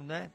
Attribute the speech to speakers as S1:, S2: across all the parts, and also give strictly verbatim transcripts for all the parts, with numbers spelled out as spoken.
S1: né?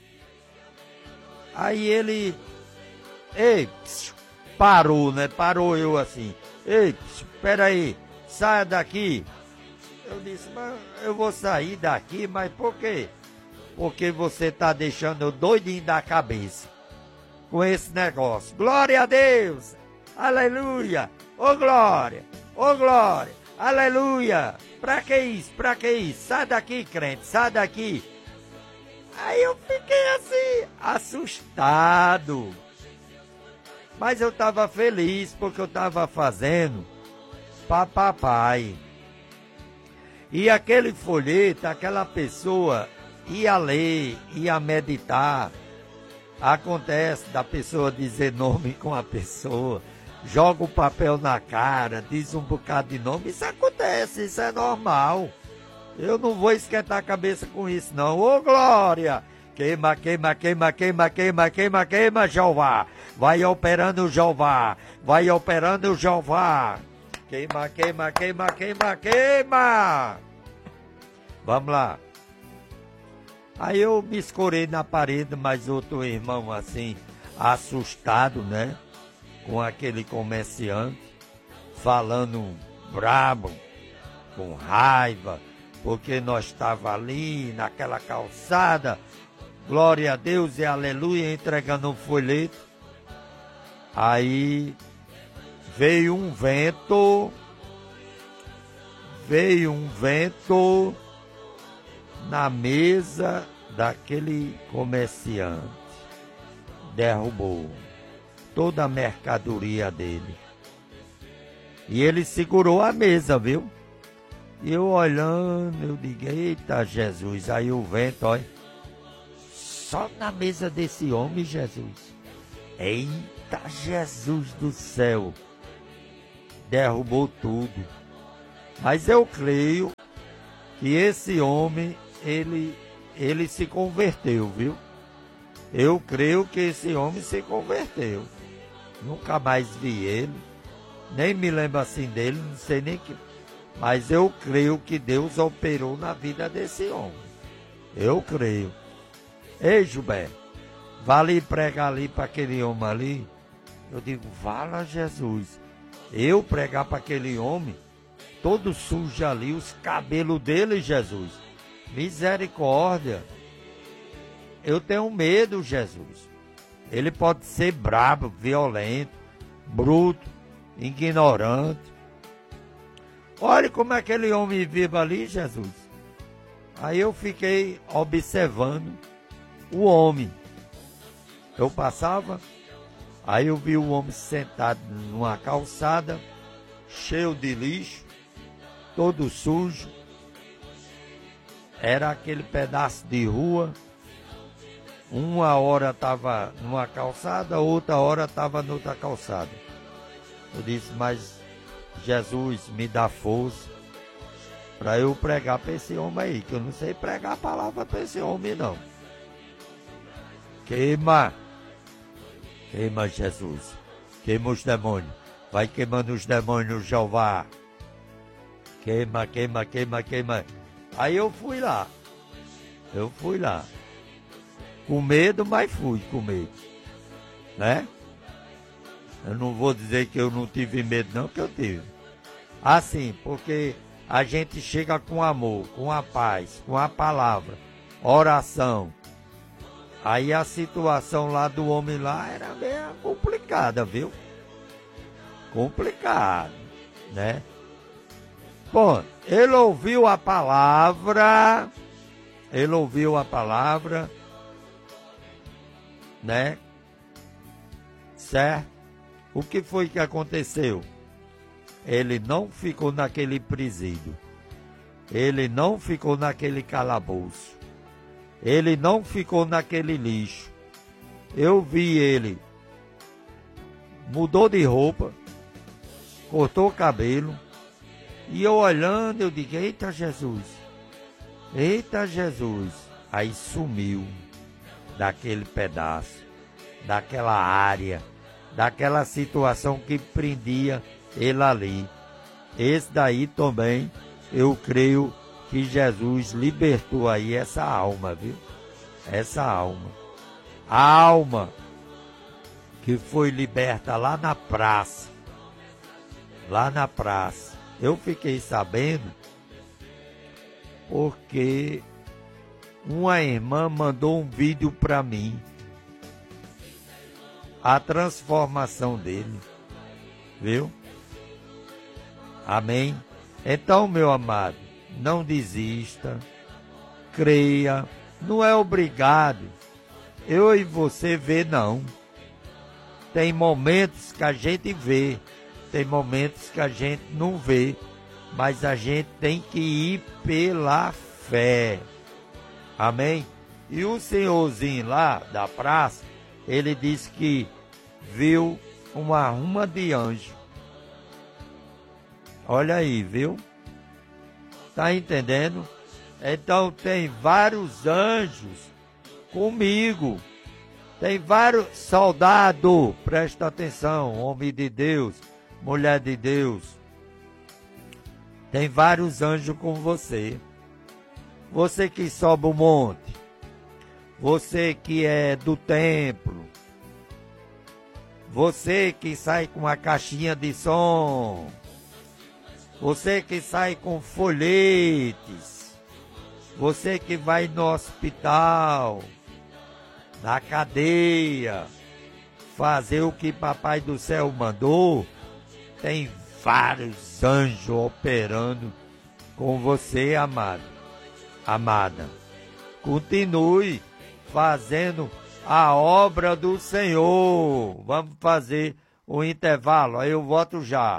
S1: Aí ele, ei, psiu, parou, né? Parou eu assim, ei, psiu, peraí, saia daqui. Eu disse, mas eu vou sair daqui, mas por quê? Porque você tá deixando eu doidinho da cabeça com esse negócio. Glória a Deus! Aleluia! Ô glória! Ô glória! Aleluia! Pra que isso? Pra que isso? Sai daqui, crente, sai daqui! Aí eu fiquei assim, assustado. Mas eu tava feliz porque eu tava fazendo pra papai. E aquele folheto, aquela pessoa ia ler, ia meditar. Acontece da pessoa dizer nome com a pessoa, joga o papel na cara, diz um bocado de nome. Isso acontece, isso é normal. Eu não vou esquentar a cabeça com isso, não. Ô, glória! Queima, queima, queima, queima, queima, queima, queima, Jeová. Vai operando o Jeová. Vai operando o Jeová. Queima, queima, queima, queima, queima. Vamos lá. Aí eu me escorei na parede, mas outro irmão assim, assustado, né? Com aquele comerciante, falando brabo, com raiva, porque nós estávamos ali naquela calçada, glória a Deus e aleluia, entregando um folheto. Aí veio um vento, veio um vento na mesa daquele comerciante, derrubou toda a mercadoria dele. E ele segurou a mesa, viu? E eu olhando, eu digo, eita Jesus, aí o vento, olha, só na mesa desse homem, Jesus. Eita Jesus do céu, derrubou tudo. Mas eu creio que esse homem, ele, ele se converteu, viu? Eu creio que esse homem se converteu. Nunca mais vi ele, nem me lembro assim dele, não sei nem que... Mas eu creio que Deus operou na vida desse homem. Eu creio. Ei, Gilberto, vale pregar ali para aquele homem ali? Eu digo, vala Jesus. Eu pregar para aquele homem, todo sujo ali, os cabelos dele, Jesus. Misericórdia. Eu tenho medo, Jesus. Ele pode ser brabo, violento, bruto, ignorante. Olha como aquele homem vive ali, Jesus. Aí eu fiquei observando o homem. Eu passava, aí eu vi o homem sentado numa calçada, cheio de lixo, todo sujo. Era aquele pedaço de rua. Uma hora estava numa calçada, outra hora estava noutra calçada. Eu disse, mas Jesus me dá força para eu pregar para esse homem aí, que eu não sei pregar a palavra para esse homem não. Queima, queima Jesus, queima os demônios, vai queimando os demônios, Jeová. Queima, queima, queima, queima. Aí eu fui lá, eu fui lá. Com medo, mas fui com medo, né? Eu não vou dizer que eu não tive medo não, que eu tive. Assim, porque a gente chega com amor, com a paz, com a palavra, oração. Aí a situação lá do homem lá era meio complicada, viu? Complicado, né? Bom, ele ouviu a palavra, ele ouviu a palavra, né? Certo? O que foi que aconteceu? Ele não ficou naquele presídio. Ele não ficou naquele calabouço. Ele não ficou naquele lixo. Eu vi ele. Mudou de roupa. Cortou o cabelo. E eu olhando, eu digo, eita Jesus. Eita Jesus. Aí sumiu daquele pedaço, daquela área, daquela situação que prendia ele ali. Esse daí também, eu creio que Jesus libertou aí essa alma, viu? essa alma. A alma que foi liberta lá na praça. Lá na praça. Eu fiquei sabendo porque uma irmã mandou um vídeo para mim. A transformação dele. Viu? Amém? Então, meu amado, não desista. Creia. Não é obrigado. Eu e você vê, não. Tem momentos que a gente vê. Tem momentos que a gente não vê. Mas a gente tem que ir pela fé. Amém? E o senhorzinho lá da praça, ele disse que viu uma ruma de anjo. Olha aí, viu? Tá entendendo? Então tem vários anjos comigo. Tem vários soldados, presta atenção, homem de Deus, mulher de Deus. Tem vários anjos com você. Você que sobe o monte. Você que é do templo. Você que sai com a caixinha de som. Você que sai com folhetes. Você que vai no hospital, na cadeia, fazer o que Papai do Céu mandou. Tem vários anjos operando com você, amado, amada. Continue fazendo a obra do Senhor. Vamos fazer o intervalo, aí eu volto já.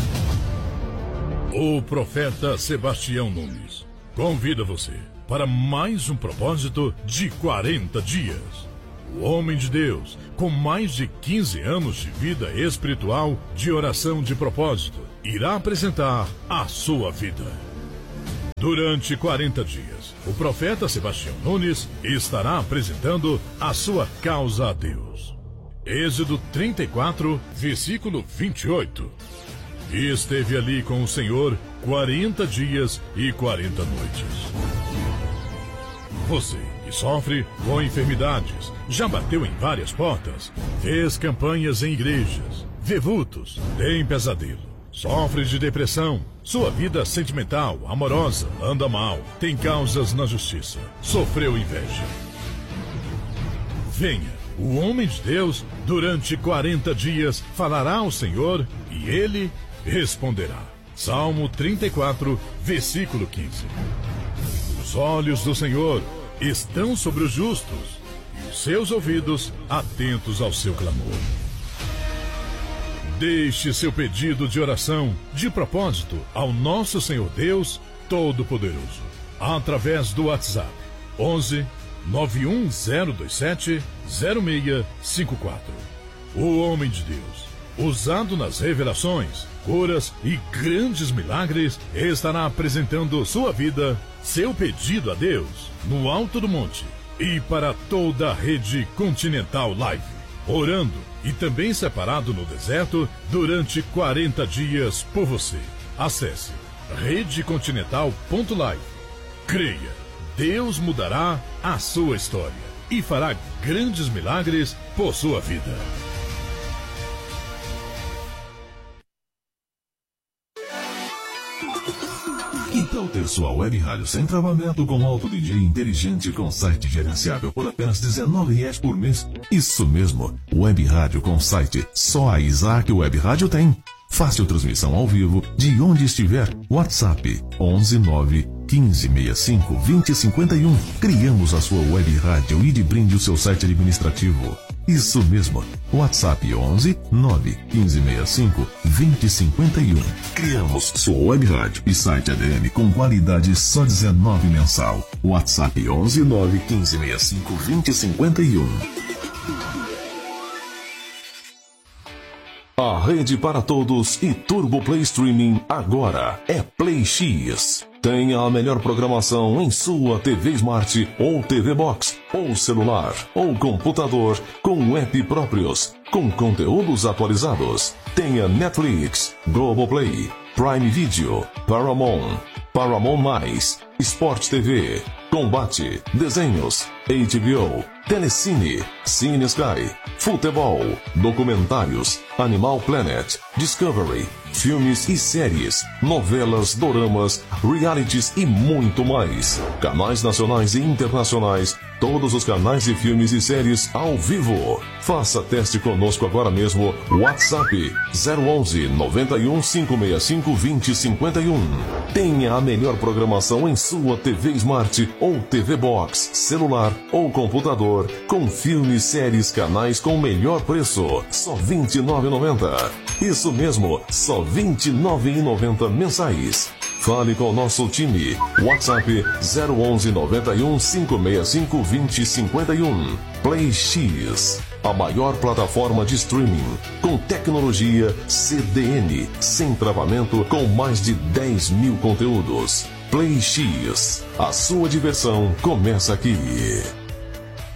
S2: O profeta Sebastião Nunes convida você para mais um propósito de quarenta dias. O homem de Deus, com mais de quinze anos de vida espiritual, de oração de propósito, irá apresentar a sua vida. Durante quarenta dias, o profeta Sebastião Nunes estará apresentando a sua causa a Deus. Êxodo trinta e quatro, versículo vinte e oito. E esteve ali com o Senhor quarenta dias e quarenta noites. Você que sofre com enfermidades, já bateu em várias portas, fez campanhas em igrejas, vê vultos, tem pesadelo, sofre de depressão, sua vida sentimental, amorosa, anda mal, tem causas na justiça, sofreu inveja. Venha, o homem de Deus, durante quarenta dias, falará ao Senhor e ele responderá. Salmo trinta e quatro, versículo quinze. Os olhos do Senhor estão sobre os justos e os seus ouvidos atentos ao seu clamor. Deixe seu pedido de oração, de propósito, ao nosso Senhor Deus Todo-Poderoso, através do WhatsApp onze, nove um zero dois sete, zero seis cinco quatro. O homem de Deus, usado nas revelações, curas e grandes milagres, estará apresentando sua vida, seu pedido a Deus, no alto do monte e para toda a rede Continental Live, orando e também separado no deserto durante quarenta dias por você. Acesse rede continental ponto live. Creia, Deus mudará a sua história e fará grandes milagres por sua vida.
S3: Que tal ter sua web rádio sem travamento com alto D J inteligente com site gerenciável por apenas dezenove reais por mês? Isso mesmo, web rádio com site. Só a Isaac Web Rádio tem. Fácil transmissão ao vivo de onde estiver. WhatsApp onze nove quinze sessenta e cinco vinte cinquenta e um. Criamos a sua web rádio e de brinde o seu site administrativo. Isso mesmo, WhatsApp onze nove quinze sessenta e cinco vinte cinquenta e um. Criamos sua web rádio e site A D M com qualidade só dezenove mensal. WhatsApp onze nove quinze sessenta e cinco vinte cinquenta e um. A rede para todos e Turbo Play Streaming agora é Play X. Tenha a melhor programação em sua T V Smart ou T V Box, ou celular, ou computador, com app próprios, com conteúdos atualizados. Tenha Netflix, Globoplay, Prime Video, Paramount, Paramount+, Sport T V, combate, desenhos, H B O, Telecine, Cine Sky, futebol, documentários, Animal Planet, Discovery, filmes e séries, novelas, doramas, realities e muito mais. Canais nacionais e internacionais, todos os canais de filmes e séries ao vivo. Faça teste conosco agora mesmo. WhatsApp zero onze, noventa e um, cinco seis cinco, vinte, cinquenta e um. Tenha a melhor programação em sua T V Smart ou T V Box, celular ou computador, com filmes, séries, canais com melhor preço. Só vinte e nove reais e noventa centavos. Isso mesmo, só vinte e nove reais e noventa centavos mensais. Fale com o nosso time. WhatsApp zero onze, noventa e um, cinco seis cinco, vinte, cinquenta e um. Play X, a maior plataforma de streaming com tecnologia C D N, sem travamento, com mais de dez mil conteúdos. Play X, a sua diversão começa aqui.